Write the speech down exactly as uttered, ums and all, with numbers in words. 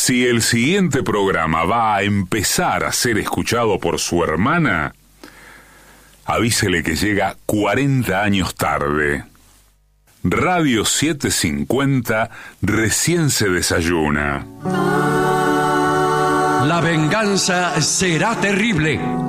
Si el siguiente programa va a empezar a ser escuchado por su hermana, avísele que llega cuarenta años tarde. Radio setecientos cincuenta recién se desayuna. La venganza será terrible.